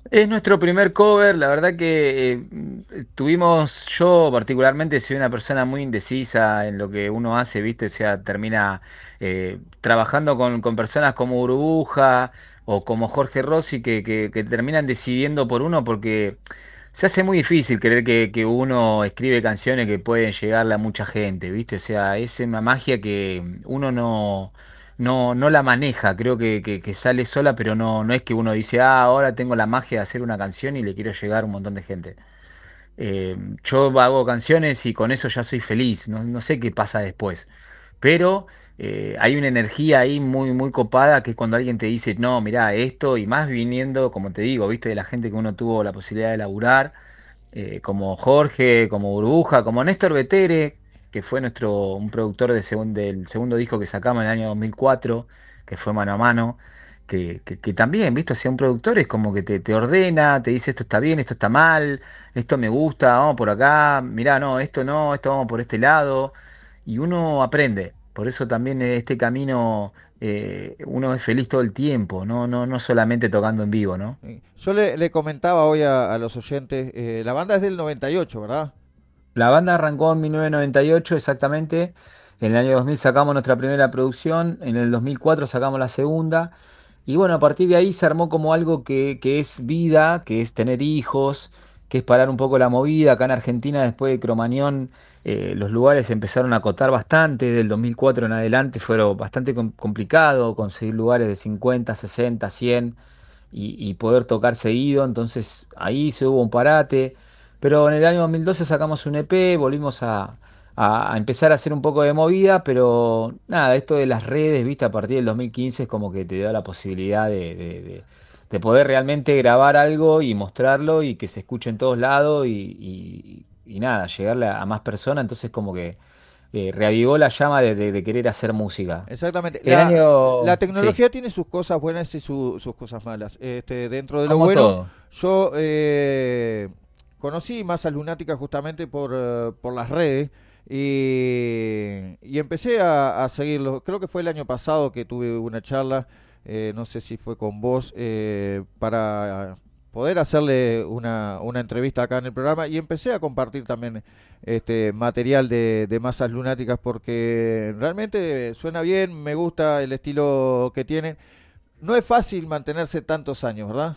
Es nuestro primer cover, la verdad que tuvimos, yo particularmente soy una persona muy indecisa en lo que uno hace, ¿viste? O sea, termina trabajando con personas como Burbuja o como Jorge Rossi que terminan decidiendo por uno porque se hace muy difícil creer que uno escribe canciones que pueden llegarle a mucha gente, ¿viste? O sea, es una magia que uno no la maneja, creo que sale sola, pero no es que uno dice, ah, ahora tengo la magia de hacer una canción y le quiero llegar a un montón de gente. Yo hago canciones y con eso ya soy feliz, no sé qué pasa después, pero hay una energía ahí muy copada que es cuando alguien te dice, no, mirá, esto, y más viniendo, como te digo, viste, de la gente que uno tuvo la posibilidad de laburar, como Jorge, como Burbuja, como Néstor Vetere, que fue un productor del segundo disco que sacamos en el año 2004, que fue Mano a Mano, que también, ¿viste? O sea, un productor es como que te ordena, te dice esto está bien, esto está mal, esto me gusta, vamos por acá, mirá, no, esto vamos por este lado, y uno aprende. Por eso también este camino uno es feliz todo el tiempo, no solamente tocando en vivo, ¿no? Yo le comentaba hoy a los oyentes, la banda es del 98, ¿verdad? La banda arrancó en 1998 exactamente. En el año 2000 sacamos nuestra primera producción, en el 2004 sacamos la segunda. Y bueno, a partir de ahí se armó como algo que es vida, que es tener hijos, que es parar un poco la movida. Acá en Argentina, después de Cromañón, los lugares se empezaron a acotar bastante. Del 2004 en adelante fueron bastante complicado conseguir lugares de 50, 60, 100 y poder tocar seguido. Entonces ahí se hubo un parate. Pero en el año 2012 sacamos un EP, volvimos a empezar a hacer un poco de movida, pero nada, esto de las redes, viste, a partir del 2015 es como que te da la posibilidad de poder realmente grabar algo y mostrarlo y que se escuche en todos lados y nada, llegarle a más personas, entonces como que reavivó la llama de querer hacer música. Exactamente. El La año, sí, tecnología tiene sus cosas buenas y sus cosas malas. Dentro de lo como bueno, todo. yo conocí Masas Lunáticas justamente por las redes y empecé a seguirlo. Creo que fue el año pasado que tuve una charla, no sé si fue con vos, para poder hacerle una entrevista acá en el programa y empecé a compartir también material de Masas Lunáticas porque realmente suena bien, me gusta el estilo que tienen. No es fácil mantenerse tantos años, ¿verdad?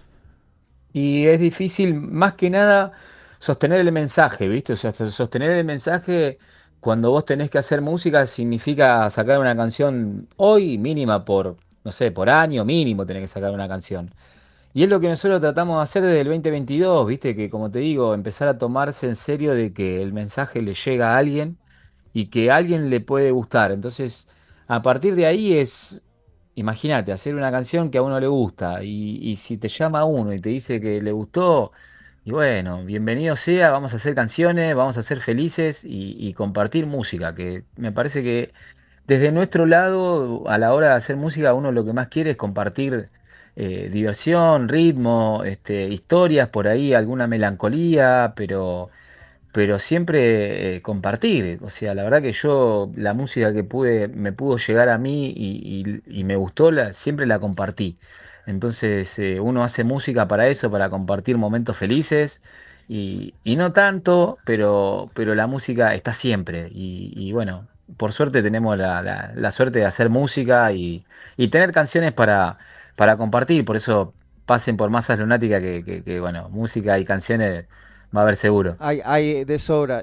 Y es difícil, más que nada, sostener el mensaje, ¿viste? O sea, sostener el mensaje cuando vos tenés que hacer música significa sacar una canción hoy mínima por, no sé, por año mínimo tenés que sacar una canción. Y es lo que nosotros tratamos de hacer desde el 2022, ¿viste? Que como te digo, empezar a tomarse en serio de que el mensaje le llega a alguien y que a alguien le puede gustar. Entonces, a partir de ahí es, imagínate, hacer una canción que a uno le gusta y si te llama uno y te dice que le gustó, y bueno, bienvenido sea, vamos a hacer canciones, vamos a ser felices y compartir música, que me parece que desde nuestro lado, a la hora de hacer música, uno lo que más quiere es compartir diversión, ritmo, historias por ahí, alguna melancolía, pero siempre compartir. O sea, la verdad que yo la música que me pudo llegar a mí y me gustó, siempre la compartí. Entonces uno hace música para eso, para compartir momentos felices y no tanto, pero la música está siempre. Y bueno, por suerte tenemos la suerte de hacer música y tener canciones para compartir. Por eso pasen por Masas Lunática que, bueno, música y canciones va a haber seguro. Hay de sobra.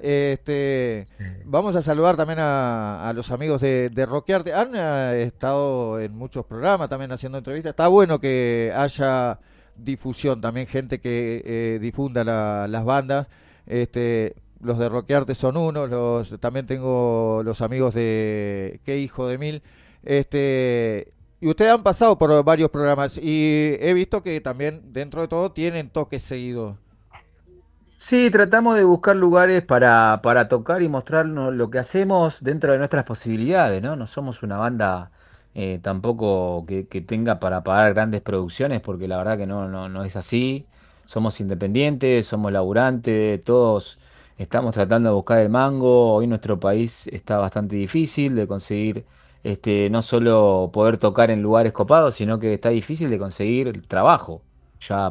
Sí. Vamos a saludar también a los amigos de Rockearte. Han estado en muchos programas también haciendo entrevistas. Está bueno que haya difusión, también gente que difunda las bandas. Los de Rockearte son unos, también tengo los amigos de Qué Hijo de Mil. Y ustedes han pasado por varios programas y he visto que también dentro de todo tienen toques seguidos. Sí, tratamos de buscar lugares para tocar y mostrarnos lo que hacemos dentro de nuestras posibilidades, ¿no? No somos una banda tampoco que tenga para pagar grandes producciones, porque la verdad que no es así. Somos independientes, somos laburantes, todos estamos tratando de buscar el mango. Hoy nuestro país está bastante difícil de conseguir, no solo poder tocar en lugares copados, sino que está difícil de conseguir trabajo. Ya